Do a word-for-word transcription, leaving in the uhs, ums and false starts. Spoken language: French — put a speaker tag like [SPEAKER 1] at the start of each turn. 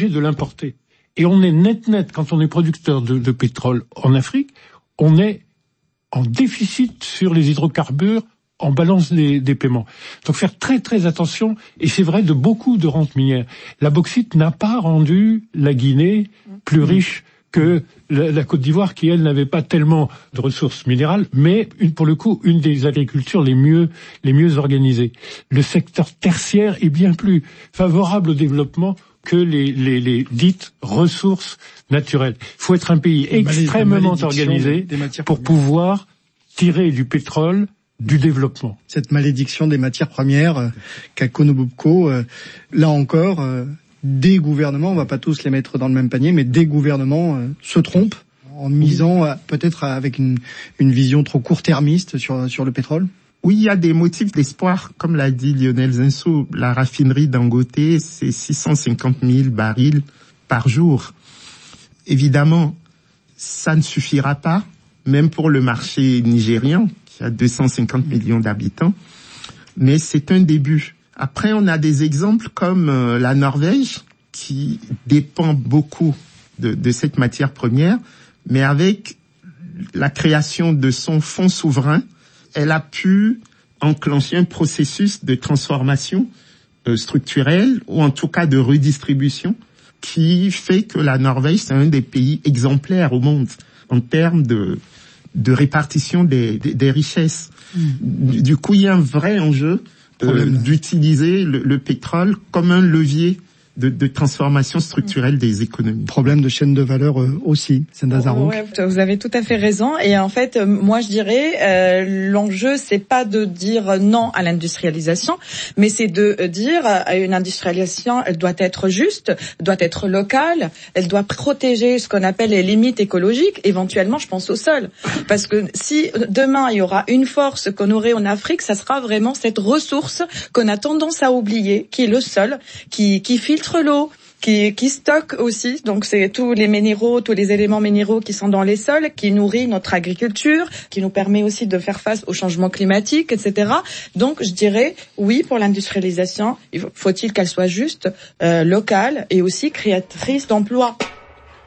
[SPEAKER 1] obligé de l'importer. Et on est net net, quand on est producteur de, de pétrole en Afrique, on est en déficit sur les hydrocarbures en balance des, des paiements. Donc faire très très attention, et c'est vrai de beaucoup de rentes minières. La bauxite n'a pas rendu la Guinée plus riche que la, la Côte d'Ivoire, qui elle n'avait pas tellement de ressources minérales, mais une, pour le coup une des agricultures les mieux les mieux organisées. Le secteur tertiaire est bien plus favorable au développement que les, les, les dites ressources naturelles. Il faut être un pays extrêmement organisé des, des pour pouvoir tirer du pétrole du développement.
[SPEAKER 2] Cette malédiction des matières premières euh, qu'a Konobubco, euh, là encore, euh, des gouvernements, on va pas tous les mettre dans le même panier, mais des gouvernements euh, se trompent en misant euh, peut-être avec une, une vision trop court-termiste sur, sur le pétrole.
[SPEAKER 3] Oui, il y a des motifs d'espoir. Comme l'a dit Lionel Zinsou, la raffinerie Dangote, c'est six cent cinquante mille barils par jour. Évidemment, ça ne suffira pas, même pour le marché nigérian, qui a deux cent cinquante millions d'habitants. Mais c'est un début. Après, on a des exemples comme euh, la Norvège, qui dépend beaucoup de, de cette matière première, mais avec la création de son fonds souverain, elle a pu enclencher un processus de transformation euh, structurelle, ou en tout cas de redistribution, qui fait que la Norvège, c'est un des pays exemplaires au monde en termes de, de répartition des, des, des richesses. Mmh. Du, du coup, il y a un vrai enjeu euh, d'utiliser le, le pétrole comme un levier de, de transformation structurelle des économies.
[SPEAKER 2] Problème de chaîne de valeur euh, aussi, Senda Zarouk.
[SPEAKER 4] Ouais, vous avez tout à fait raison. Et en fait, euh, moi je dirais, euh, l'enjeu c'est pas de dire non à l'industrialisation, mais c'est de dire euh, une industrialisation, elle doit être juste, doit être locale, elle doit protéger ce qu'on appelle les limites écologiques. Éventuellement, je pense au sol, parce que si demain il y aura une force qu'on aurait en Afrique, ça sera vraiment cette ressource qu'on a tendance à oublier, qui est le sol, qui qui filtre l'eau, qui, qui stocke aussi, donc c'est tous les minéraux, tous les éléments minéraux qui sont dans les sols, qui nourrit notre agriculture, qui nous permet aussi de faire face au changement climatique, et cetera. Donc je dirais oui pour l'industrialisation, il faut-il qu'elle soit juste, euh, locale et aussi créatrice d'emplois.